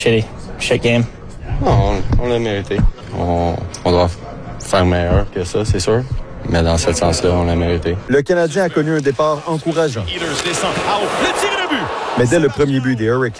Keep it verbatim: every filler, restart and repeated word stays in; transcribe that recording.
Shitty. Shit game. Non, on, on l'a mérité. On, on doit faire meilleur que ça, c'est sûr. Mais dans ce sens-là, on l'a mérité. Le Canadien a connu un départ encourageant. Mais dès le premier but des Hurricanes,